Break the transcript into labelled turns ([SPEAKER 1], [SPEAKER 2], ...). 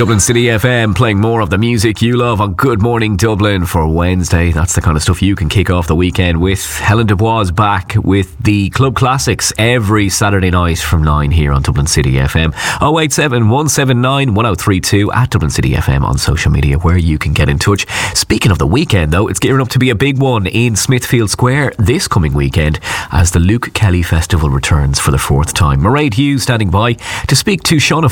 [SPEAKER 1] Dublin City FM playing more of the music you love on Good Morning Dublin for Wednesday. That's the kind of stuff you can kick off the weekend with. Helen Dubois back with the Club Classics every Saturday night from 9 here on Dublin City FM. 087 179 1032 at Dublin City FM on social media where you can get in touch. Speaking of the weekend though, it's gearing up to be a big one in Smithfield Square this coming weekend as the Luke Kelly Festival returns for the fourth time. Mairead Hughes standing by to speak to Shauna